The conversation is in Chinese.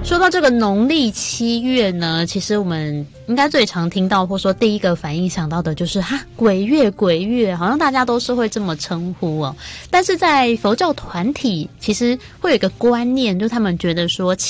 说到这个农历7月呢，其实我们应该最常听到或说第一个反应想到的就是鬼月鬼月，好像大家都是会这么称呼哦。但是在佛教团体其实会有一个观念，就是他们觉得说